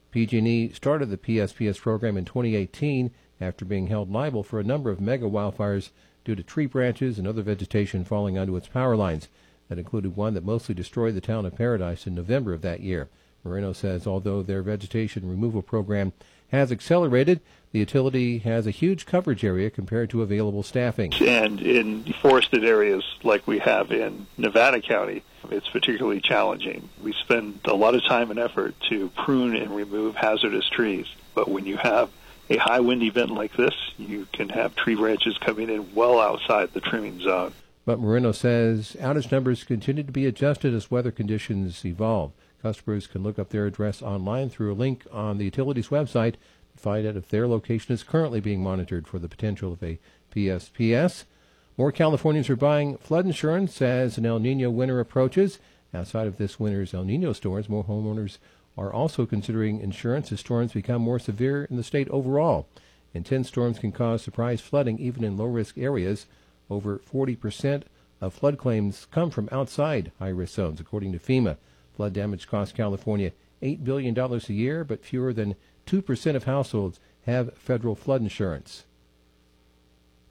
PG&E started the PSPS program in 2018 after being held liable for a number of mega wildfires due to tree branches and other vegetation falling onto its power lines. That included one that mostly destroyed the town of Paradise in November of that year. Moreno says although their vegetation removal program has accelerated, the utility has a huge coverage area compared to available staffing. And in forested areas like we have in Nevada County, it's particularly challenging. We spend a lot of time and effort to prune and remove hazardous trees, but when you have a high wind event like this, you can have tree branches coming in well outside the trimming zone. But Moreno says outage numbers continue to be adjusted as weather conditions evolve. Customers can look up their address online through a link on the utility's website to find out if their location is currently being monitored for the potential of a PSPS. More Californians are buying flood insurance as an El Nino winter approaches. Outside of this winter's El Nino storms, more homeowners are also considering insurance as storms become more severe in the state overall. Intense storms can cause surprise flooding even in low-risk areas. Over 40% of flood claims come from outside high-risk zones, according to FEMA. Flood damage costs California $8 billion a year, but fewer than 2% of households have federal flood insurance.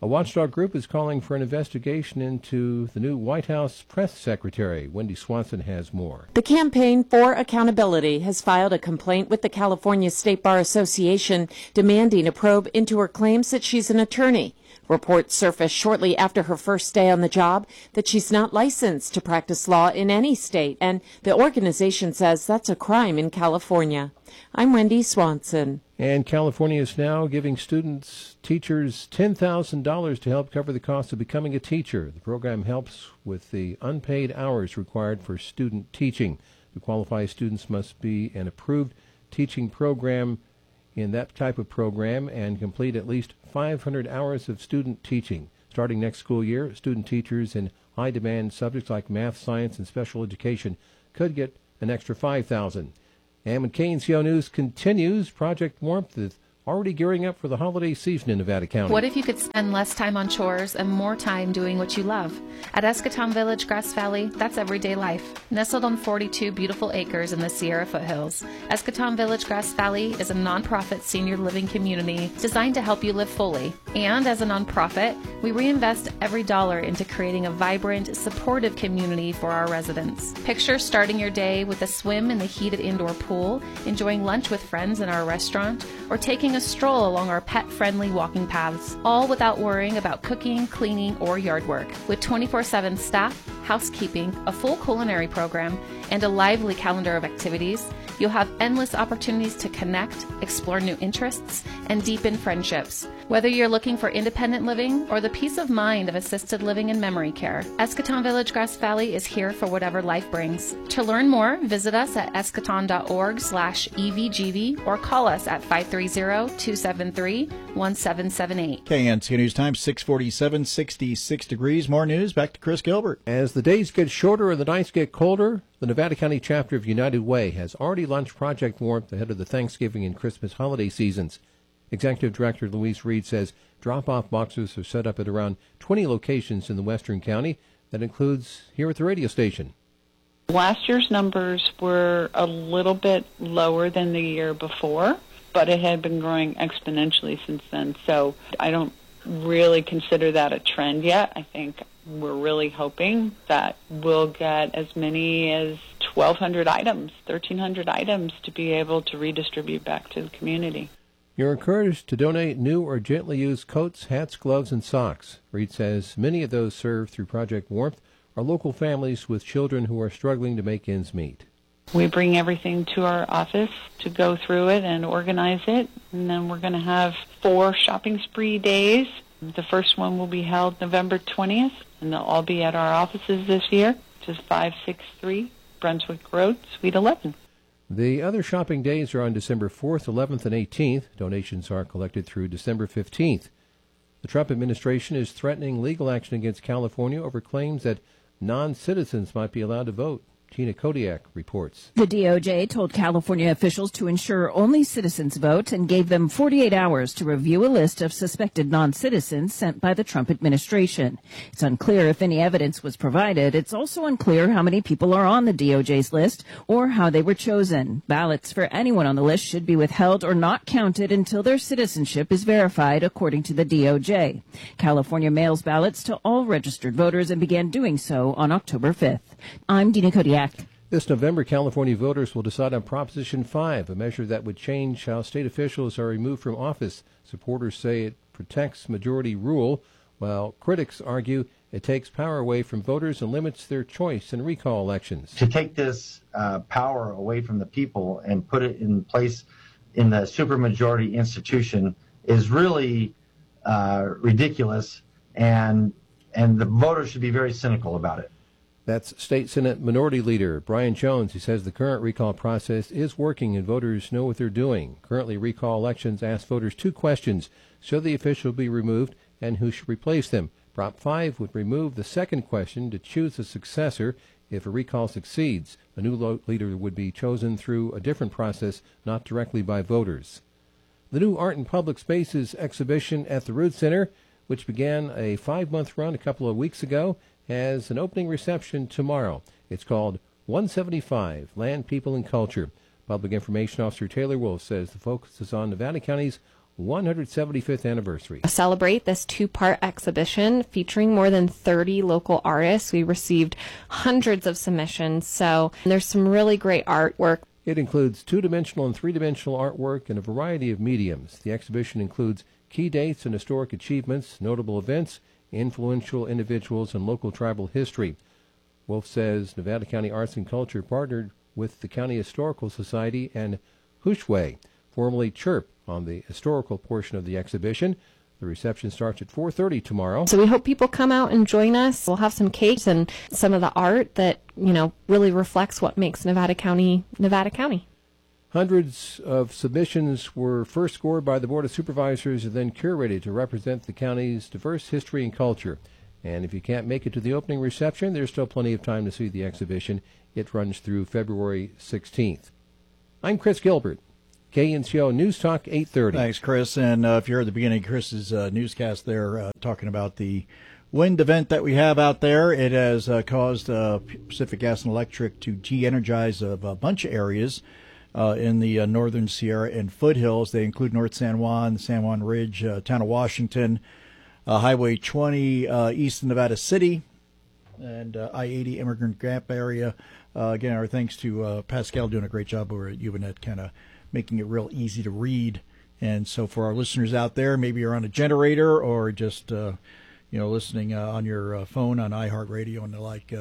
A watchdog group is calling for an investigation into the new White House press secretary. Wendy Swanson has more. The Campaign for Accountability has filed a complaint with the California State Bar Association demanding a probe into her claims that she's an attorney. Reports surfaced shortly after her first day on the job that she's not licensed to practice law in any state, and the organization says that's a crime in California. I'm Wendy Swanson. And California is now giving teachers $10,000 to help cover the cost of becoming a teacher. The program helps with the unpaid hours required for student teaching. To qualify, students must be an approved teaching program in that type of program and complete at least 500 hours of student teaching. Starting next school year, student teachers in high-demand subjects like math, science, and special education could get an extra $5,000. And when KNCO News continues, Project Warmth is already gearing up for the holiday season in Nevada County. What if you could spend less time on chores and more time doing what you love? At Escatón Village, Grass Valley, that's everyday life. Nestled on 42 beautiful acres in the Sierra foothills, Escatón Village, Grass Valley is a nonprofit senior living community designed to help you live fully. And as a nonprofit, we reinvest every dollar into creating a vibrant, supportive community for our residents. Picture starting your day with a swim in the heated indoor pool, enjoying lunch with friends in our restaurant, or taking a stroll along our pet-friendly walking paths, all without worrying about cooking, cleaning, or yard work. With 24/7 staff, housekeeping, a full culinary program, and a lively calendar of activities, you'll have endless opportunities to connect, explore new interests, and deepen friendships. Whether you're looking for independent living or the peace of mind of assisted living and memory care, Escatón Village, Grass Valley is here for whatever life brings. To learn more, visit us at escaton.org/EVGV or call us at 530-273-1778. KNCO News Time, 6:47, 66 degrees. More news. Back to Chris Gilbert. As the days get shorter and the nights get colder, the Nevada County chapter of United Way has already launched Project Warmth ahead of the Thanksgiving and Christmas holiday seasons. Executive Director Louise Reed says drop-off boxes are set up at around 20 locations in the western county. That includes here at the radio station. Last year's numbers were a little bit lower than the year before, but it had been growing exponentially since then. So I don't really consider that a trend yet. I think we're really hoping that we'll get as many as 1,200 items, 1,300 items to be able to redistribute back to the community. You're encouraged to donate new or gently used coats, hats, gloves, and socks. Reed says many of those served through Project Warmth are local families with children who are struggling to make ends meet. We bring everything to our office to go through it and organize it, and then we're going to have 4 shopping spree days. The first one will be held November 20th, and they'll all be at our offices this year, which is 563 Brunswick Road, Suite 11. The other shopping days are on December 4th, 11th, and 18th. Donations are collected through December 15th. The Trump administration is threatening legal action against California over claims that non-citizens might be allowed to vote. Tina Kodiak reports. The DOJ told California officials to ensure only citizens vote and gave them 48 hours to review a list of suspected non-citizens sent by the Trump administration. It's unclear if any evidence was provided. It's also unclear how many people are on the DOJ's list or how they were chosen. Ballots for anyone on the list should be withheld or not counted until their citizenship is verified, according to the DOJ. California mails ballots to all registered voters and began doing so on October 5th. I'm Dina Kodiak. This November, California voters will decide on Proposition 5, a measure that would change how state officials are removed from office. Supporters say it protects majority rule, while critics argue it takes power away from voters and limits their choice in recall elections. To take this power away from the people and put it in place in the supermajority institution is really ridiculous, and the voters should be very cynical about it. That's State Senate Minority Leader Brian Jones. He says the current recall process is working and voters know what they're doing. Currently, recall elections ask voters 2 questions. Should the official be removed and who should replace them? Prop 5 would remove the second question to choose a successor if a recall succeeds. A new leader would be chosen through a different process, not directly by voters. The new Art in Public Spaces exhibition at the Root Center, which began a 5-month run a couple of weeks ago, has an opening reception tomorrow. It's called 175, Land, People, and Culture. Public Information Officer Taylor Wolf says the focus is on Nevada County's 175th anniversary. Celebrate this two-part exhibition featuring more than 30 local artists. We received hundreds of submissions, so there's some really great artwork. It includes two-dimensional and three-dimensional artwork in a variety of mediums. The exhibition includes key dates and historic achievements, notable events, influential individuals, and local tribal history. Wolf says Nevada County Arts and Culture partnered with the County Historical Society and Hushway, formerly CHIRP, on the historical portion of the exhibition. The reception starts at 4:30 tomorrow. So we hope people come out and join us. We'll have some cakes and some of the art that, really reflects what makes Nevada County, Nevada County. Hundreds of submissions were first scored by the Board of Supervisors and then curated to represent the county's diverse history and culture. And if you can't make it to the opening reception, there's still plenty of time to see the exhibition. It runs through February 16th. I'm Chris Gilbert, KNCO News Talk 830. Thanks, Chris. And if you're at the beginning of Chris's newscast there, talking about the wind event that we have out there, it has caused Pacific Gas and Electric to de-energize a bunch of areas in the northern Sierra and foothills. They include North San Juan, San Juan Ridge, town of Washington, Highway 20, east of Nevada City, and I-80 Immigrant Gap area. Again, our thanks to Pascal doing a great job over at UNet, kind of making it real easy to read. And so for our listeners out there, maybe you're on a generator or just, listening on your phone on iHeartRadio and the like,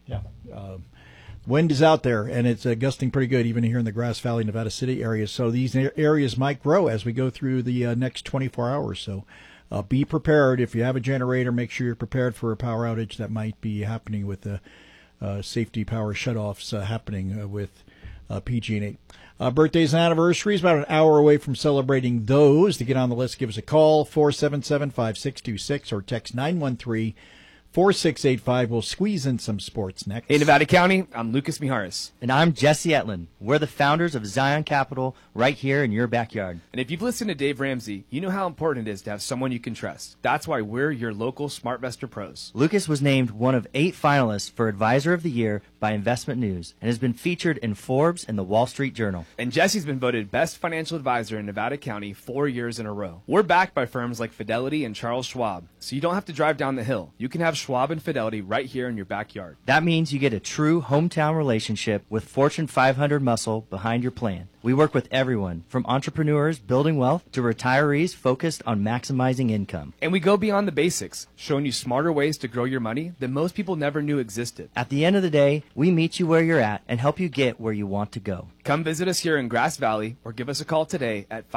wind is out there, and it's gusting pretty good even here in the Grass Valley, Nevada City area. So these areas might grow as we go through the next 24 hours. So be prepared. If you have a generator, make sure you're prepared for a power outage that might be happening with the safety power shutoffs happening with PG&E. Birthdays and anniversaries, about an hour away from celebrating those. To get on the list, give us a call, 477-5626, or text 913-4685. We'll squeeze in some sports next. Hey, Nevada County, I'm Lucas Mijares. And I'm Jesse Etlin. We're the founders of Zion Capital right here in your backyard. And if you've listened to Dave Ramsey, you know how important it is to have someone you can trust. That's why we're your local SmartVestor pros. Lucas was named one of 8 finalists for Advisor of the Year by Investment News and has been featured in Forbes and the Wall Street Journal. And Jesse's been voted Best Financial Advisor in Nevada County 4 years in a row. We're backed by firms like Fidelity and Charles Schwab, so you don't have to drive down the hill. You can have Schwab and Fidelity right here in your backyard. That means you get a true hometown relationship with Fortune 500 muscle behind your plan. We work with everyone, from entrepreneurs building wealth to retirees focused on maximizing income. And we go beyond the basics, showing you smarter ways to grow your money that most people never knew existed. At the end of the day, we meet you where you're at and help you get where you want to go. Come visit us here in Grass Valley or give us a call today at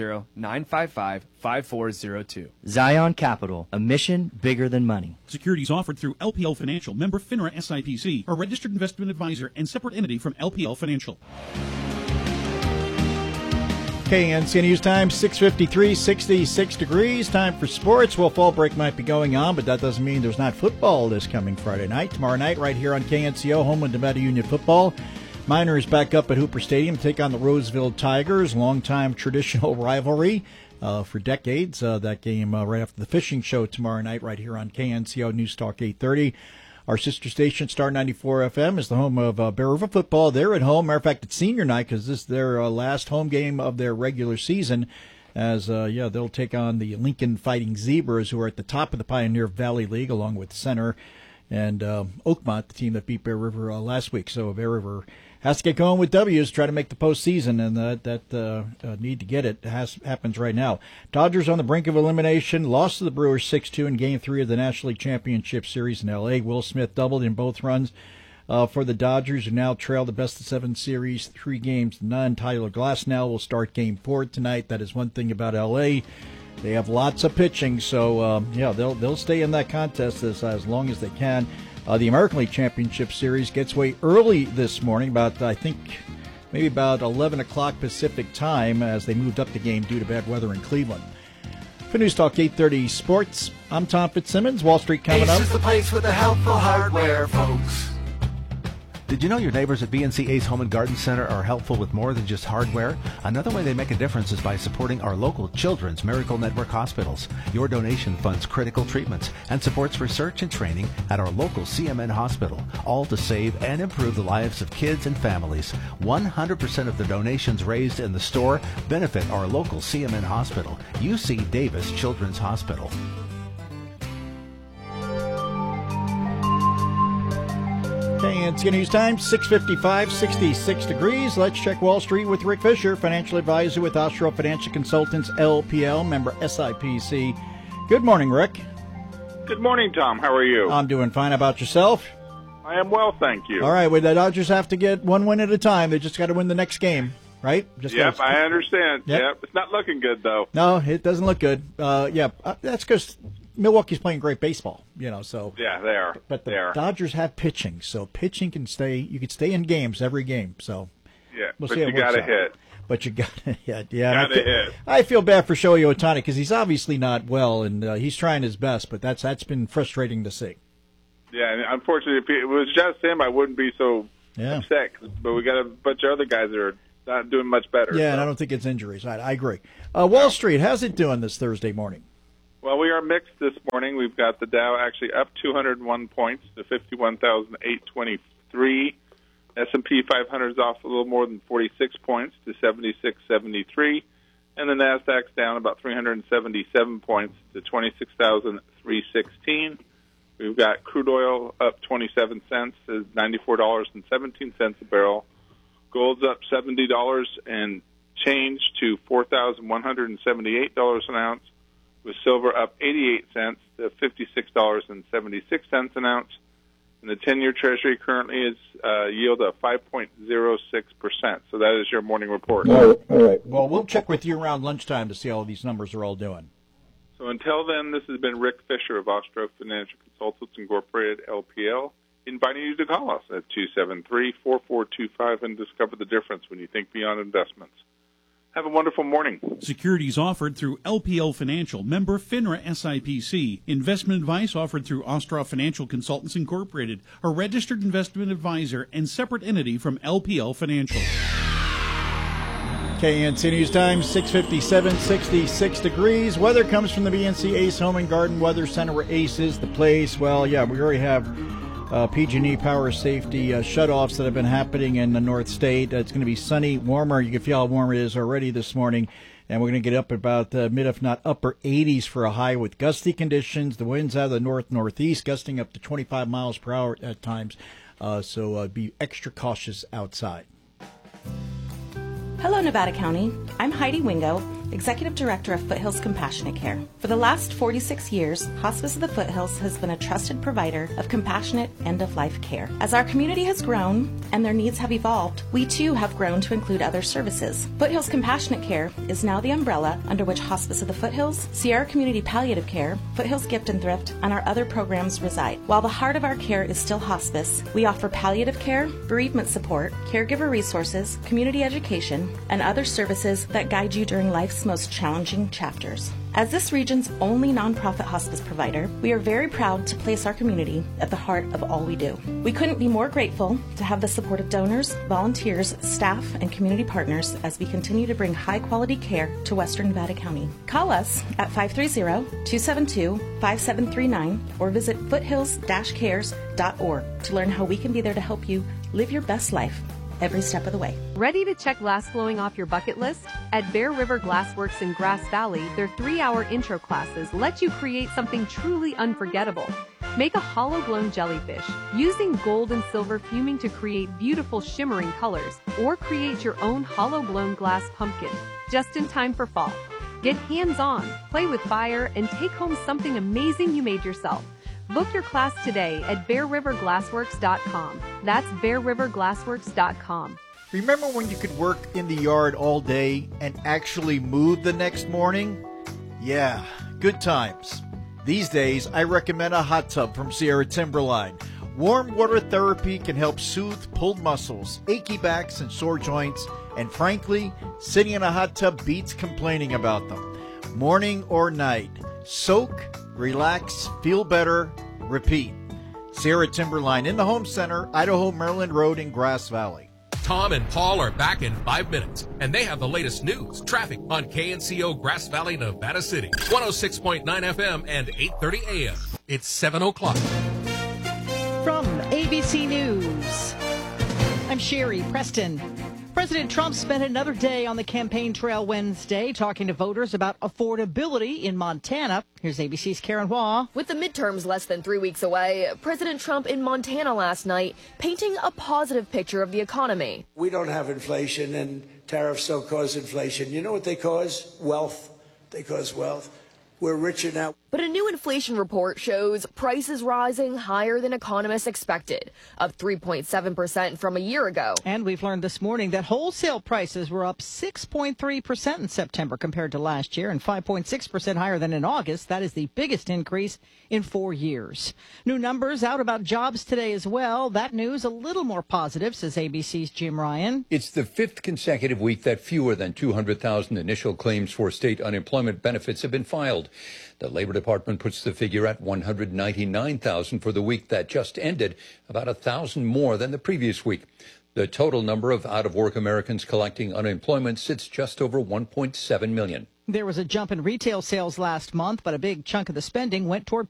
530-955-5402. Zion Capital, a mission bigger than money. Securities offered through LPL Financial, member FINRA SIPC, a registered investment advisor and separate entity from LPL Financial. KNC News Time, 6:53, 66 degrees. Time for sports. Well, fall break might be going on, but that doesn't mean there's not football this coming Friday night. Tomorrow night, right here on KNCO, home with Nevada Union football. Miners back up at Hooper Stadium to take on the Roseville Tigers, longtime traditional rivalry for decades. That game right after the fishing show tomorrow night, right here on KNCO News Talk 830. Our sister station, Star 94 FM, is the home of Bear River football. They're at home. Matter of fact, it's senior night because this is their last home game of their regular season. As, they'll take on the Lincoln Fighting Zebras, who are at the top of the Pioneer Valley League, along with Center and Oakmont, the team that beat Bear River last week. So Bear River has to get going with W's, try to make the postseason, and that need to get it happens right now. Dodgers on the brink of elimination, lost to the Brewers 6-2 in Game 3 of the National League Championship Series in L.A. Will Smith doubled in both runs for the Dodgers, who now trail the best-of-7 series 3-0. Tyler Glasnow will start Game 4 tonight. That is one thing about L.A. They have lots of pitching, so they'll stay in that contest as long as they can. The American League Championship Series gets away early this morning, about 11 o'clock Pacific time, as they moved up the game due to bad weather in Cleveland. For News Talk 830 Sports, I'm Tom Fitzsimmons. Wall Street coming up. Ace is the place with the helpful hardware, folks. Did you know your neighbors at BNC Ace Home and Garden Center are helpful with more than just hardware? Another way they make a difference is by supporting our local Children's Miracle Network hospitals. Your donation funds critical treatments and supports research and training at our local CMN hospital, all to save and improve the lives of kids and families. 100% of the donations raised in the store benefit our local CMN hospital, UC Davis Children's Hospital. Okay, it's going to use time, 6:55, 66 degrees. Let's check Wall Street with Rick Fisher, financial advisor with Ostro Financial Consultants, LPL, member SIPC. Good morning, Rick. Good morning, Tom. How are you? I'm doing fine. How about yourself? I am well, thank you. All right, well, the Dodgers have to get one win at a time. They just got to win the next game, right? Yep, I understand. Yep. It's not looking good, though. No, it doesn't look good. That's because Milwaukee's playing great baseball, so. Yeah, they are. But the Dodgers have pitching, so pitching can stay. You can stay in games every game, so. Yeah, we'll but see you got to hit. But you got to hit. hit. I feel bad for Shohei Ohtani because he's obviously not well, and he's trying his best, but that's been frustrating to see. Yeah, and unfortunately, if it was just him, I wouldn't be so upset. But we got a bunch of other guys that are not doing much better. Yeah, and I don't think it's injuries. I agree. Wall Street, how's it doing this Thursday morning? Well, we are mixed this morning. We've got the Dow actually up 201 points to 51,823. S&P 500 is off a little more than 46 points to 7673. And the Nasdaq's down about 377 points to 26,316. We've got crude oil up 27 cents to $94.17 a barrel. Gold's up $70 and change to $4,178 an ounce, with silver up 88 cents to $56.76 an ounce. And the 10-year Treasury currently is yield of 5.06%. So that is your morning report. All right. Well, we'll check with you around lunchtime to see how these numbers are all doing. So until then, this has been Rick Fisher of Ostro Financial Consultants Incorporated, LPL, inviting you to call us at 273-4425 and discover the difference when you think beyond investments. Have a wonderful morning. Securities offered through LPL Financial, member FINRA SIPC. Investment advice offered through Ostro Financial Consultants Incorporated, a registered investment advisor and separate entity from LPL Financial. KNC News Time, 6:57, 66 degrees. Weather comes from the BNC Ace Home and Garden Weather Center, where Ace is the place. Well, we already have PG&E power safety shutoffs that have been happening in the North State. It's going to be sunny, warmer. You can feel how warm it is already this morning. And we're going to get up about mid, if not upper 80s for a high with gusty conditions. The winds out of the north-northeast, gusting up to 25 miles per hour at times. So be extra cautious outside. Hello, Nevada County. I'm Heidi Wingo, Executive Director of Foothills Compassionate Care. For the last 46 years, Hospice of the Foothills has been a trusted provider of compassionate end-of-life care. As our community has grown and their needs have evolved, we too have grown to include other services. Foothills Compassionate Care is now the umbrella under which Hospice of the Foothills, Sierra Community Palliative Care, Foothills Gift and Thrift, and our other programs reside. While the heart of our care is still hospice, we offer palliative care, bereavement support, caregiver resources, community education, and other services that guide you during life's most challenging chapters. As this region's only nonprofit hospice provider, we are very proud to place our community at the heart of all we do. We couldn't be more grateful to have the support of donors, volunteers, staff, and community partners as we continue to bring high-quality care to Western Nevada County. Call us at 530-272-5739 or visit foothills-cares.org to learn how we can be there to help you live your best life every step of the way. Ready to check glass blowing off your bucket list? At Bear River Glassworks in Grass Valley, their 3-hour intro classes let you create something truly unforgettable. Make a hollow-blown jellyfish using gold and silver fuming to create beautiful shimmering colors, or create your own hollow-blown glass pumpkin just in time for fall. Get hands-on, play with fire, and take home something amazing you made yourself. Book your class today at BearRiverGlassworks.com. That's BearRiverGlassworks.com. Remember when you could work in the yard all day and actually move the next morning? Yeah, good times. These days, I recommend a hot tub from Sierra Timberline. Warm water therapy can help soothe pulled muscles, achy backs, and sore joints. And frankly, sitting in a hot tub beats complaining about them. Morning or night, soak, relax, feel better, repeat. Sierra Timberline in the Home Center, Idaho Maryland Road in Grass Valley. Tom and Paul are back in 5 minutes, and they have the latest news, traffic on KNCO Grass Valley, Nevada City, 106.9 FM and 8:30 AM. It's 7 o'clock. From ABC News, I'm Sherry Preston. President Trump spent another day on the campaign trail Wednesday talking to voters about affordability in Montana. Here's ABC's Karen Hua. With the midterms less than 3 weeks away, President Trump in Montana last night painting a positive picture of the economy. We don't have inflation, and tariffs don't cause inflation. You know what they cause? Wealth. They cause wealth. We're richer now. But a new inflation report shows prices rising higher than economists expected, up 3.7% from a year ago. And we've learned this morning that wholesale prices were up 6.3% in September compared to last year and 5.6% higher than in August. That is the biggest increase in 4 years. New numbers out about jobs today as well. That news a little more positive, says ABC's Jim Ryan. It's the fifth consecutive week that fewer than 200,000 initial claims for state unemployment benefits have been filed. The Labor Department puts the figure at 199,000 for the week that just ended, about 1,000 more than the previous week. The total number of out-of-work Americans collecting unemployment sits just over 1.7 million. There was a jump in retail sales last month, but a big chunk of the spending went toward